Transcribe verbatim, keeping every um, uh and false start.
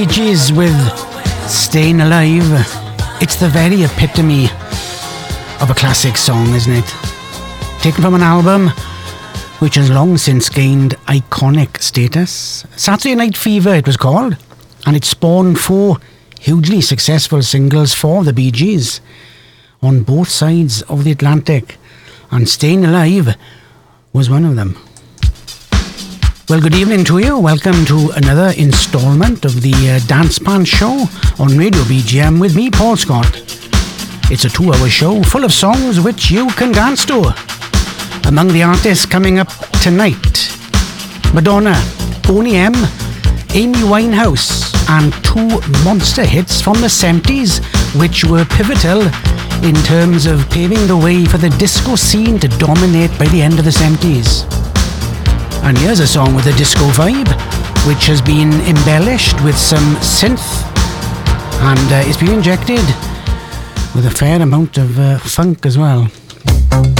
Bee Gees with Staying Alive. It's the very epitome of a classic song, isn't it? Taken from an album which has long since gained iconic status. Saturday Night Fever it was called, and it spawned four hugely successful singles for the Bee Gees on both sides of the Atlantic, and Staying Alive was one of them. Well, good evening to you. Welcome to another instalment of the uh, Dance Band Show on Radio B G M with me, Paul Scott. It's a two-hour show full of songs which you can dance to. Among the artists coming up tonight, Madonna, Boney M, Amy Winehouse, and two monster hits from the seventies which were pivotal in terms of paving the way for the disco scene to dominate by the end of the seventies. And here's a song with a disco vibe, which has been embellished with some synth, and uh, it's been injected with a fair amount of uh, funk as well.